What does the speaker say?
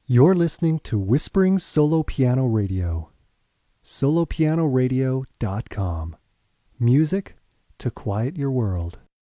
You're listening to Whispering Solo Piano Radio, solopianoradio.com. Music to quiet your world.